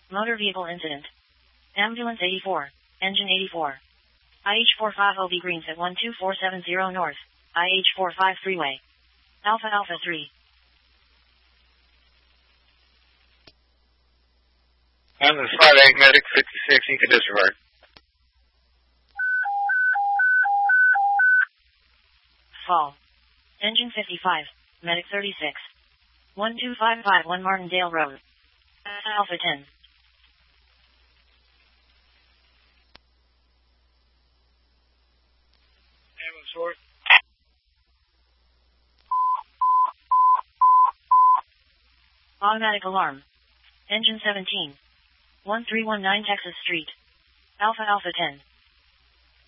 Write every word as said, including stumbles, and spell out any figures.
Motor vehicle incident. Ambulance eighty-four. Engine eighty-four. I H four five zero B Greens at one two four seven zero North. I H four five Freeway. Alpha Alpha three. Ambulance five eight, medic fifty-six, you can disregard. Fall. Engine fifty-five, medic thirty-six. one two five five one Martindale Road. Alpha ten. Ambulance four. Automatic alarm. Engine seventeen. one three one nine Texas Street. Alpha Alpha ten.